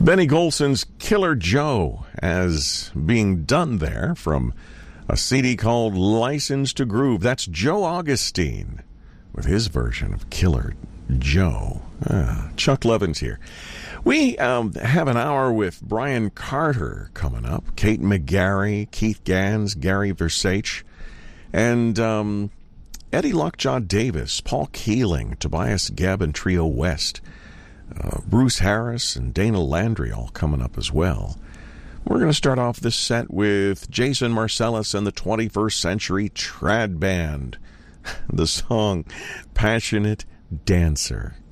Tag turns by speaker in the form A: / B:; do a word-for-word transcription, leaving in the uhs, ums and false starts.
A: Benny Golson's Killer Joe as being done there from a C D called License to Groove. That's Joe Augustine with his version of Killer Joe. Ah, Chuck Levin's here. We um, have an hour with Brian Carter coming up, Kate McGarry, Keith Gans, Gary Versace, and um, Eddie Lockjaw Davis, Paul Keeling, Tobias Gebb, and Trio West. Uh, Bruce Harris and Dana Landry all coming up as well. We're going to start off this set with Jason Marcellus and the twenty-first Century Trad Band. The song Passionate Dancer.